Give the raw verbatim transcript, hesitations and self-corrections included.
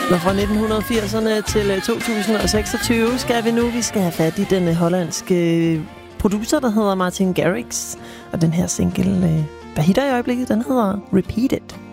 Og fra nitten firserne til to tusind seksogtyve skal vi nu. Vi skal have fat i den hollandske producer, der hedder Martin Garrix. Og den her single, der hitter i øjeblikket, den hedder Repeat It.